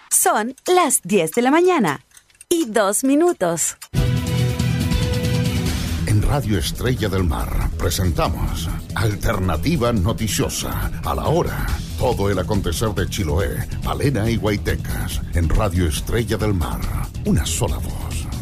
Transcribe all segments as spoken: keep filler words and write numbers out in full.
Son las diez de la mañana y dos minutos. En Radio Estrella del Mar presentamos Alternativa Noticiosa. A la hora, todo el acontecer de Chiloé, Palena y Guaitecas. En Radio Estrella del Mar, una sola voz.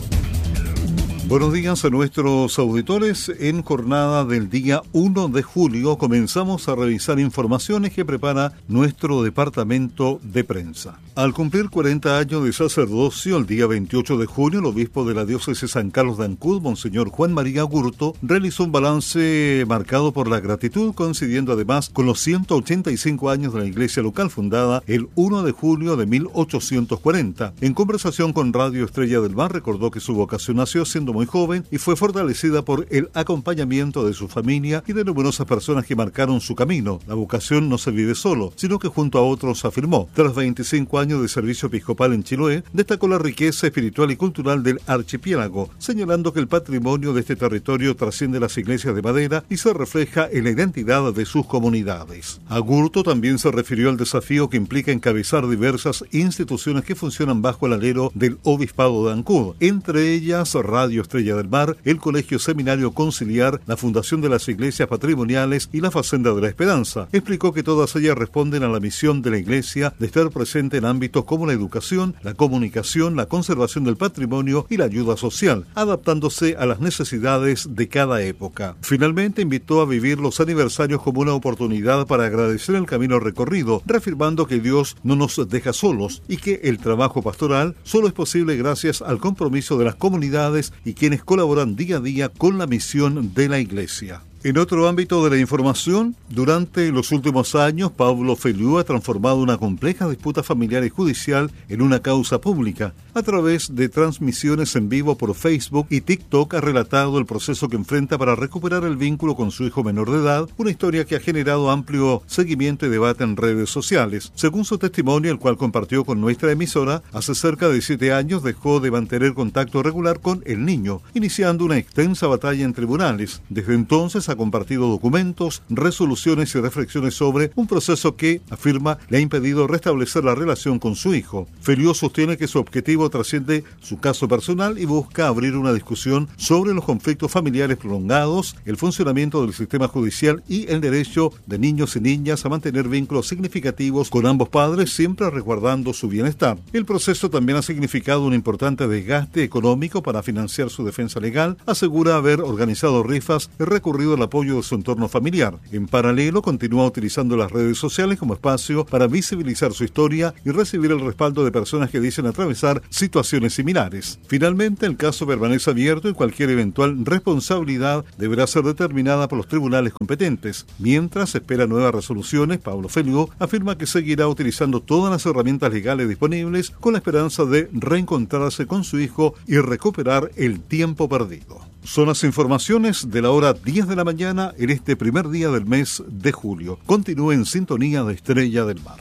Buenos días a nuestros auditores. En jornada del día uno de julio comenzamos a revisar informaciones que prepara nuestro departamento de prensa. Al cumplir cuarenta años de sacerdocio, el día veintiocho de junio, el obispo de la diócesis San Carlos de Ancud, Monseñor Juan María Gurto, realizó un balance marcado por la gratitud, coincidiendo además con los ciento ochenta y cinco años de la iglesia local, fundada el uno de julio de mil ochocientos cuarenta. En conversación con Radio Estrella del Mar, recordó que su vocación nació siendo muy joven y fue fortalecida por el acompañamiento de su familia y de numerosas personas que marcaron su camino. La vocación no se vive solo, sino que junto a otros, afirmó. Tras veinticinco años de servicio episcopal en Chiloé, destacó la riqueza espiritual y cultural del archipiélago, señalando que el patrimonio de este territorio trasciende las iglesias de madera y se refleja en la identidad de sus comunidades. Agurto también se refirió al desafío que implica encabezar diversas instituciones que funcionan bajo el alero del Obispado de Ancud, entre ellas Radio Estrella del Mar, el Colegio Seminario Conciliar, la Fundación de las Iglesias Patrimoniales y la Facenda de la Esperanza. Explicó que todas ellas responden a la misión de la Iglesia de estar presente en ámbitos como la educación, la comunicación, la conservación del patrimonio y la ayuda social, adaptándose a las necesidades de cada época. Finalmente, invitó a vivir los aniversarios como una oportunidad para agradecer el camino recorrido, reafirmando que Dios no nos deja solos y que el trabajo pastoral solo es posible gracias al compromiso de las comunidades y quienes colaboran día a día con la misión de la Iglesia. En otro ámbito de la información, durante los últimos años, Pablo Feliú ha transformado una compleja disputa familiar y judicial en una causa pública. A través de transmisiones en vivo por Facebook y TikTok ha relatado el proceso que enfrenta para recuperar el vínculo con su hijo menor de edad, una historia que ha generado amplio seguimiento y debate en redes sociales. Según su testimonio, el cual compartió con nuestra emisora, hace cerca de siete años dejó de mantener contacto regular con el niño, iniciando una extensa batalla en tribunales. Desde entonces ha compartido documentos, resoluciones y reflexiones sobre un proceso que, afirma, le ha impedido restablecer la relación con su hijo. Feliú sostiene que su objetivo trasciende su caso personal y busca abrir una discusión sobre los conflictos familiares prolongados, el funcionamiento del sistema judicial y el derecho de niños y niñas a mantener vínculos significativos con ambos padres, siempre resguardando su bienestar. El proceso también ha significado un importante desgaste económico para financiar su defensa legal, asegura haber organizado rifas y recurrido al apoyo de su entorno familiar. En paralelo, continúa utilizando las redes sociales como espacio para visibilizar su historia y recibir el respaldo de personas que dicen atravesar situaciones similares. Finalmente, el caso permanece abierto y cualquier eventual responsabilidad deberá ser determinada por los tribunales competentes. Mientras espera nuevas resoluciones, Pablo Feliú afirma que seguirá utilizando todas las herramientas legales disponibles con la esperanza de reencontrarse con su hijo y recuperar el tiempo perdido. Son las informaciones de la hora diez de la mañana en este primer día del mes de julio. Continúe en sintonía de Estrella del Mar.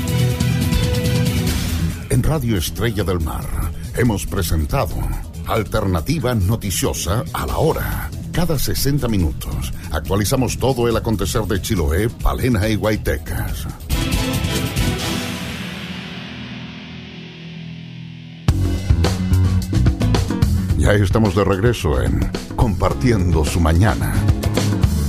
En Radio Estrella del Mar hemos presentado Alternativa Noticiosa a la hora. Cada sesenta minutos actualizamos todo el acontecer de Chiloé, Palena y Guaitecas. Ya estamos de regreso en Compartiendo su Mañana.